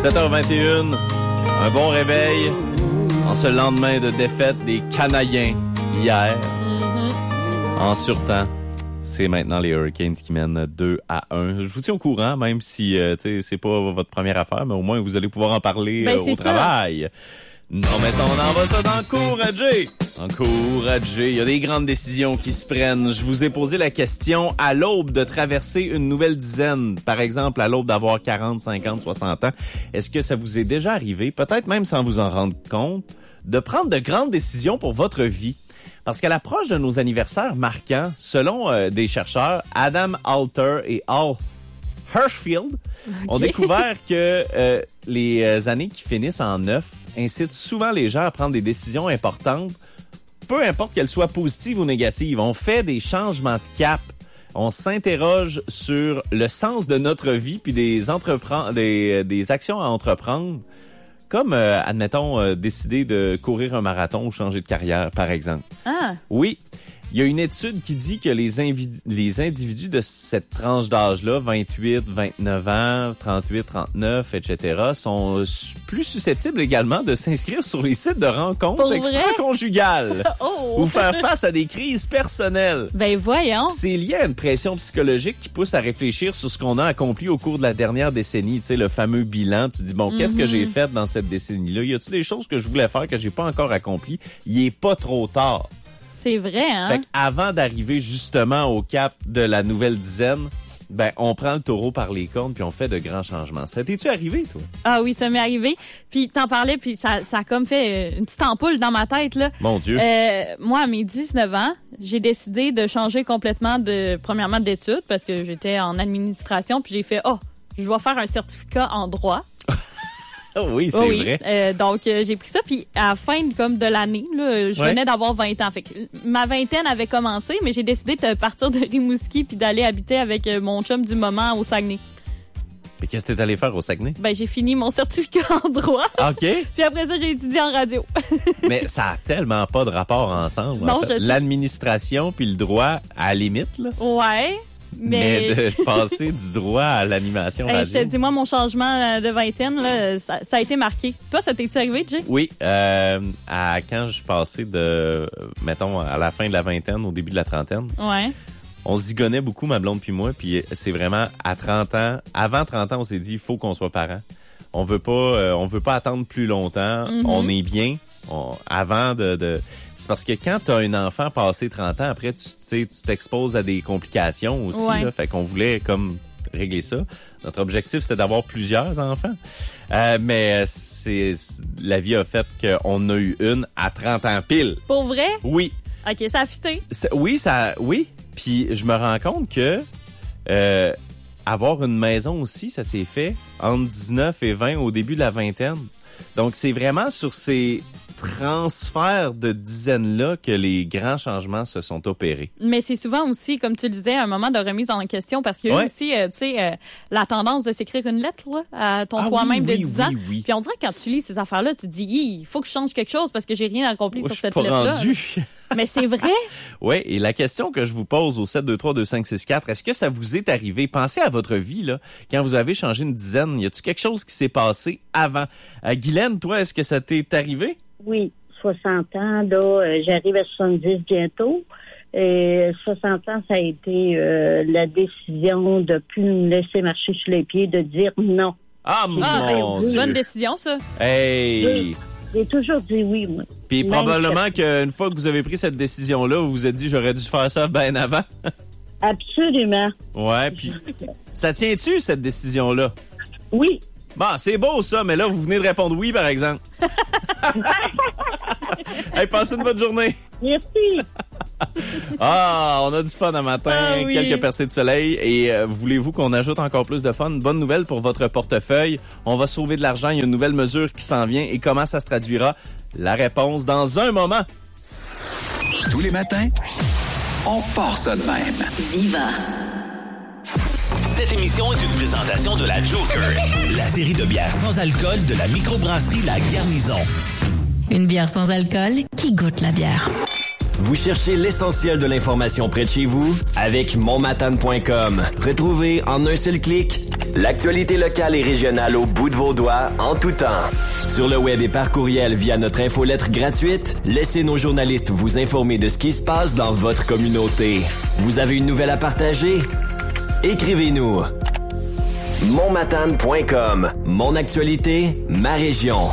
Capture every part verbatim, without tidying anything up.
sept heures vingt et un, un bon réveil en ce lendemain de défaite des Canadiens hier. Mm-hmm. En surtemps, c'est maintenant les Hurricanes qui mènent deux à un. Je vous tiens au courant, même si euh, tu sais, c'est pas votre première affaire, mais au moins vous allez pouvoir en parler ben, euh, au ça. travail. Non, mais ça, on envoie ça dans le cours à Jay. En cours à Jay, il y a des grandes décisions qui se prennent. Je vous ai posé la question à l'aube de traverser une nouvelle dizaine. Par exemple, à l'aube d'avoir quarante, cinquante, soixante ans. Est-ce que ça vous est déjà arrivé, peut-être même sans vous en rendre compte, de prendre de grandes décisions pour votre vie? Parce qu'à l'approche de nos anniversaires marquants, selon euh, des chercheurs, Adam Alter et Al Hirschfield, okay. ont découvert que euh, les années qui finissent en neuf incitent souvent les gens à prendre des décisions importantes, peu importe qu'elles soient positives ou négatives. On fait des changements de cap. On s'interroge sur le sens de notre vie puis des, entrepren- des, des actions à entreprendre, comme, euh, admettons, euh, décider de courir un marathon ou changer de carrière, par exemple. Ah. Oui. Il y a une étude qui dit que les, invi- les individus de cette tranche d'âge-là, vingt-huit, vingt-neuf ans, trente-huit, trente-neuf, et cetera, sont plus susceptibles également de s'inscrire sur les sites de rencontres extra-conjugales oh. ou faire face à des crises personnelles. Ben voyons. C'est lié à une pression psychologique qui pousse à réfléchir sur ce qu'on a accompli au cours de la dernière décennie. Tu sais, le fameux bilan. Tu dis, bon, mm-hmm. qu'est-ce que j'ai fait dans cette décennie-là? Y a-t-il des choses que je voulais faire que j'ai pas encore accomplies? Il est pas trop tard. C'est vrai, hein? Fait qu'avant d'arriver justement au cap de la nouvelle dizaine, ben, on prend le taureau par les cornes puis on fait de grands changements. Ça t'es-tu arrivé, toi? Ah oui, ça m'est arrivé. Puis t'en parlais, puis ça, ça a comme fait une petite ampoule dans ma tête, là. Mon Dieu. Euh, moi, à mes dix-neuf ans, j'ai décidé de changer complètement de, premièrement, d'études parce que j'étais en administration puis j'ai fait, oh, je vais faire un certificat en droit. Oh oui, c'est oh oui. vrai. Euh, donc, euh, j'ai pris ça, puis à la fin comme de l'année, là, je ouais. venais d'avoir vingt ans. Fait que ma vingtaine avait commencé, mais j'ai décidé de partir de Rimouski puis d'aller habiter avec mon chum du moment au Saguenay. Mais qu'est-ce que t'es allé faire au Saguenay? Ben, j'ai fini mon certificat en droit. OK. Puis après ça, j'ai étudié en radio. Mais ça a tellement pas de rapport ensemble. Non, en fait. je sais. L'administration puis le droit, à la limite, là. Ouais. Mais, mais de passer du droit à l'animation radio. Hey, je te dis, moi, mon changement de vingtaine, là, ça, ça a été marqué. Toi, ça t'est-tu arrivé, Jay? Oui. Euh, à, quand je suis passé de, mettons, à la fin de la vingtaine, au début de la trentaine. Ouais. On zigonnait beaucoup, ma blonde puis moi, puis c'est vraiment à trente ans, avant trente ans, on s'est dit, il faut qu'on soit parents. On veut pas, euh, on veut pas attendre plus longtemps. Mm-hmm. On est bien. On, avant de, de... C'est parce que quand tu as un enfant passé trente ans, après, tu sais, tu t'exposes à des complications aussi. Ouais. Là, fait qu'on voulait comme régler ça. Notre objectif, c'était d'avoir plusieurs enfants. Euh, mais c'est la vie a fait qu'on a eu une à trente ans pile. Pour vrai? Oui. OK, ça a fité. Oui, ça, oui. Puis je me rends compte que euh, avoir une maison aussi, ça s'est fait entre dix-neuf et vingt au début de la vingtaine. Donc, c'est vraiment sur ces transferts de dizaines-là que les grands changements se sont opérés. Mais c'est souvent aussi, comme tu le disais, un moment de remise en question parce qu'il y a ouais. aussi, euh, tu sais, euh, la tendance de s'écrire une lettre là, à ton ah, toi-même oui, de dix ans. Oui, oui. Puis on dirait que quand tu lis ces affaires-là, tu te dis, il faut que je change quelque chose parce que j'ai rien accompli oh, sur cette pas lettre-là. rendu. Mais c'est vrai? Oui, et la question que je vous pose au sept deux trois deux cinq six quatre, est-ce que ça vous est arrivé? Pensez à votre vie, là, quand vous avez changé une dizaine. Y a-t-il quelque chose qui s'est passé avant? Euh, Guylaine, toi, est-ce que ça t'est arrivé? Oui, soixante ans, là, euh, j'arrive à soixante-dix bientôt. Et soixante ans, ça a été euh, la décision de plus me laisser marcher sur les pieds, de dire non. Ah, mon ah, Dieu! Bonne décision, ça. Hey! Oui. J'ai toujours dit oui, moi. Puis Même probablement que... qu'une fois que vous avez pris cette décision-là, vous vous êtes dit, j'aurais dû faire ça bien avant. Absolument. Ouais, puis ça tient-tu, cette décision-là? Oui. Bon, c'est beau, ça, mais là, vous venez de répondre oui, par exemple. Hey, passez une bonne journée. Merci. Ah, on a du fun un matin, ah, oui. quelques percées de soleil. Et euh, voulez-vous qu'on ajoute encore plus de fun? Bonne nouvelle pour votre portefeuille. On va sauver de l'argent. Il y a une nouvelle mesure qui s'en vient. Et comment ça se traduira? La réponse dans un moment. Tous les matins, on part ça de même. Viva. Cette émission est une présentation de la Joker, la série de bières sans alcool de la microbrasserie La Garnison. Une bière sans alcool qui goûte la bière. Vous cherchez l'essentiel de l'information près de chez vous? Avec mon matane point com. Retrouvez en un seul clic L'actualité locale et régionale au bout de vos doigts, en tout temps. Sur le web et par courriel via notre infolettre gratuite, laissez nos journalistes vous informer de ce qui se passe dans votre communauté. Vous avez une nouvelle à partager? Écrivez-nous. monmatane point com. Mon actualité, ma région.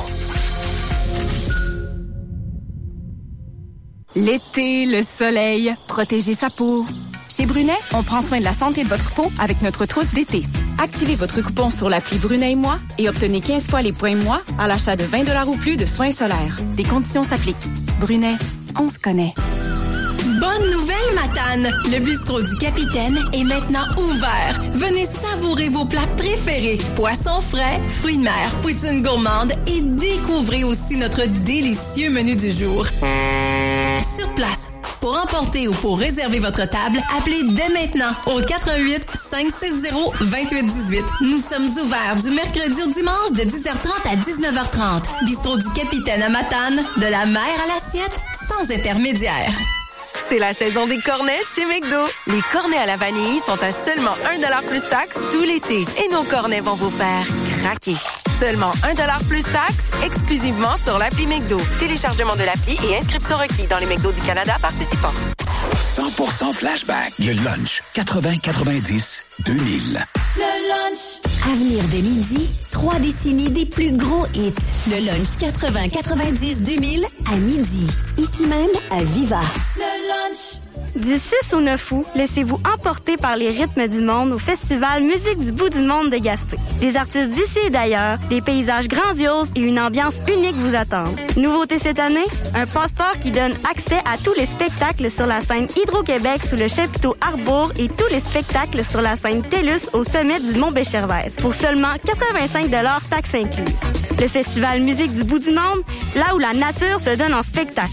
L'été, le soleil, protéger sa peau. Chez Brunet, on prend soin de la santé de votre peau avec notre trousse d'été. Activez votre coupon sur l'appli Brunet et moi et obtenez quinze fois les points moi à l'achat de vingt dollars ou plus de soins solaires. Des conditions s'appliquent. Brunet, on se connaît. Bonne nouvelle, Matane! Le bistrot du Capitaine est maintenant ouvert. Venez savourer vos plats préférés. Poissons frais, fruits de mer, poutine gourmande et découvrez aussi notre délicieux menu du jour. Sur place. Pour emporter ou pour réserver votre table, appelez dès maintenant au quatre un huit, cinq six zéro, deux huit un huit. Nous sommes ouverts du mercredi au dimanche de dix heures trente à dix-neuf heures trente. Bistrot du Capitaine à Matane, de la mer à l'assiette, sans intermédiaire. C'est la saison des cornets chez McDo. Les cornets à la vanille sont à seulement un dollar plus taxe tout l'été. Et nos cornets vont vous faire craquer. Seulement un dollar plus taxe, exclusivement sur l'appli McDo. Téléchargement de l'appli et inscription requis dans les McDo du Canada participants. cent pour cent flashback. Le lunch quatre-vingts quatre-vingt-dix deux mille. Le lunch. Avenir de midi, trois décennies des plus gros hits. Le lunch quatre-vingts quatre-vingt-dix deux mille à midi. Ici même à Viva. Le lunch. Du six au neuf août, laissez-vous emporter par les rythmes du monde au festival Musique du bout du monde de Gaspé. Des artistes d'ici et d'ailleurs, des paysages grandioses et une ambiance unique vous attendent. Nouveauté cette année, un passeport qui donne accès à tous les spectacles sur la scène Hydro-Québec sous le chapiteau Arbour et tous les spectacles sur la scène TELUS au sommet du Mont Béchervaise pour seulement quatre-vingt-cinq dollars taxes incluses. Le festival Musique du bout du monde, là où la nature se donne en spectacle.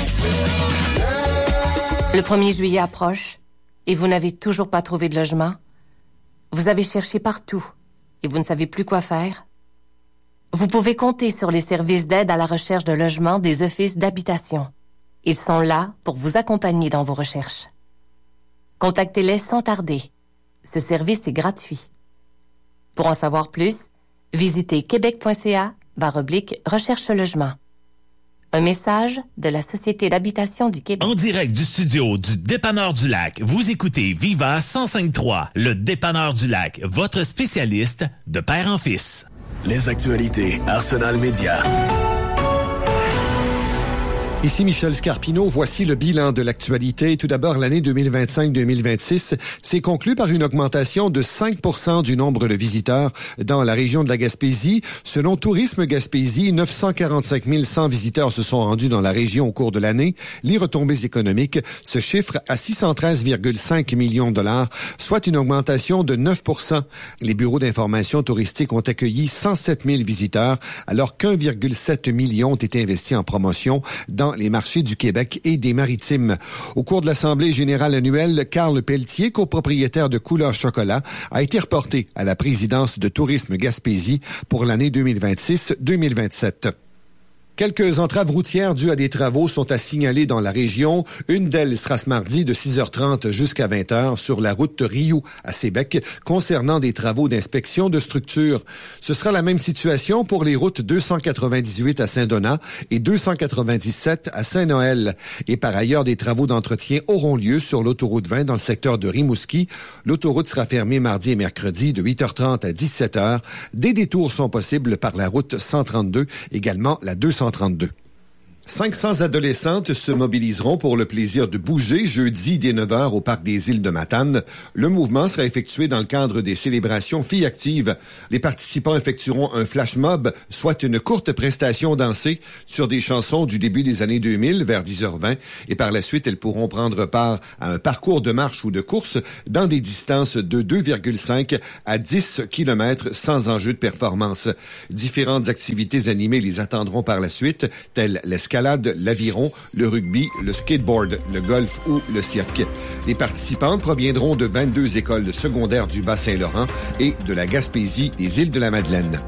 Le premier juillet approche et vous n'avez toujours pas trouvé de logement. Vous avez cherché partout et vous ne savez plus quoi faire. Vous pouvez compter sur les services d'aide à la recherche de logement des offices d'habitation. Ils sont là pour vous accompagner dans vos recherches. Contactez-les sans tarder. Ce service est gratuit. Pour en savoir plus, visitez québec.ca barre oblique recherche logement. Un message de la Société d'habitation du Québec. En direct du studio du Dépanneur du Lac, vous écoutez Viva cent cinq trois, le Dépanneur du Lac, votre spécialiste de père en fils. Les actualités Arsenal Média. Ici Michel Scarpino, voici le bilan de l'actualité. Tout d'abord, l'année deux mille vingt-cinq deux mille vingt-six s'est conclue par une augmentation de cinq pour cent du nombre de visiteurs dans la région de la Gaspésie. Selon Tourisme Gaspésie, neuf cent quarante-cinq mille cent visiteurs se sont rendus dans la région au cours de l'année. Les retombées économiques se chiffrent à six cent treize virgule cinq millions de dollars, soit une augmentation de neuf pour cent. Les bureaux d'information touristique ont accueilli cent sept mille visiteurs, alors qu'un virgule sept million ont été investis en promotion dans les marchés du Québec et des Maritimes. Au cours de l'Assemblée générale annuelle, Carl Pelletier, copropriétaire de Couleur Chocolat, a été reporté à la présidence de Tourisme Gaspésie pour l'année deux mille vingt-six deux mille vingt-sept. Quelques entraves routières dues à des travaux sont à signaler dans la région. Une d'elles sera ce mardi de six heures trente jusqu'à vingt heures sur la route Rioux à Sébec concernant des travaux d'inspection de structures. Ce sera la même situation pour les routes deux cent quatre-vingt-dix-huit à Saint-Donat et deux cent quatre-vingt-dix-sept à Saint-Noël. Et par ailleurs, des travaux d'entretien auront lieu sur l'autoroute vingt dans le secteur de Rimouski. L'autoroute sera fermée mardi et mercredi de huit heures trente à dix-sept heures. Des détours sont possibles par la route cent trente-deux, également la deux cent trente-deux. cinq cents adolescentes se mobiliseront pour le plaisir de bouger jeudi dès neuf heures au Parc des Îles de Matane. Le mouvement sera effectué dans le cadre des célébrations Filles actives. Les participants effectueront un flash mob, soit une courte prestation dansée sur des chansons du début des années deux mille vers dix heures vingt et par la suite, elles pourront prendre part à un parcours de marche ou de course dans des distances de deux virgule cinq à dix kilomètres sans enjeu de performance. Différentes activités animées les attendront par la suite, telles l'escalade, l'aviron, le rugby, le skateboard, le golf ou le cirque. Les participantes proviendront de vingt-deux écoles secondaires du Bas-Saint-Laurent et de la Gaspésie, des îles de la Madeleine.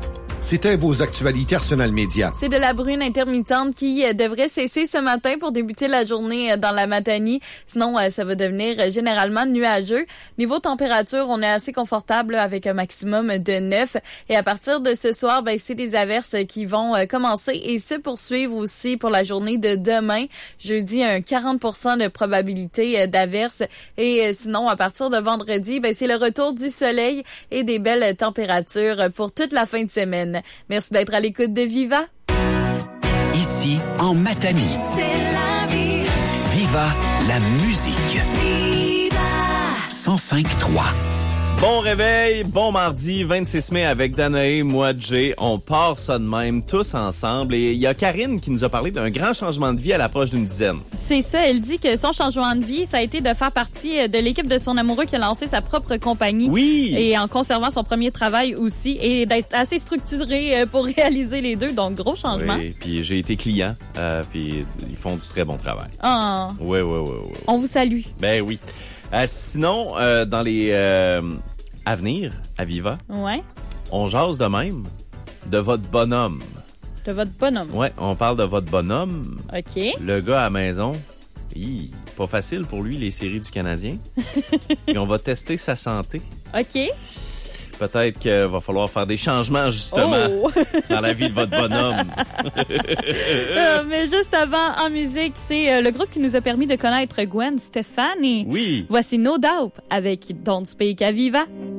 C'était vos actualités Arsenal Média. C'est de la bruine intermittente qui euh, devrait cesser ce matin pour débuter la journée euh, dans la Matanie. Sinon, euh, ça va devenir euh, généralement nuageux. Niveau température, on est assez confortable là, avec un maximum de neuf. Et à partir de ce soir, ben, c'est des averses qui vont euh, commencer et se poursuivre aussi pour la journée de demain. Jeudi, un quarante pour cent de probabilité euh, d'averses. Et euh, sinon, à partir de vendredi, ben, c'est le retour du soleil et des belles températures pour toute la fin de semaine. Merci d'être à l'écoute de Viva. Ici, en Matanie. C'est la vie. Viva la musique. Viva. cent cinq trois. Bon réveil, bon mardi, vingt-six mai avec Danae, moi, Jay. On part ça de même, tous ensemble. Et il y a Karine qui nous a parlé d'un grand changement de vie à l'approche d'une dizaine. C'est ça, elle dit que son changement de vie, ça a été de faire partie de l'équipe de son amoureux qui a lancé sa propre compagnie. Oui! Et en conservant son premier travail aussi, et d'être assez structuré pour réaliser les deux. Donc, gros changement. Oui, puis j'ai été client, euh, puis ils font du très bon travail. Ah. Oui, oui, oui, oui. On vous salue. Ben oui. Euh, sinon, euh, dans les... Euh, à venir, à Viva, ouais. On jase de même de votre bonhomme. De votre bonhomme? Ouais, on parle de votre bonhomme. OK. Le gars à la maison, hi, pas facile pour lui, les séries du Canadien. Et on va tester sa santé. OK. Peut-être qu'il va falloir faire des changements, justement, oh. dans la vie de votre bonhomme. euh, mais juste avant, en musique, c'est euh, le groupe qui nous a permis de connaître Gwen Stefani. Oui. Voici No Doubt avec Don't Speak à Viva.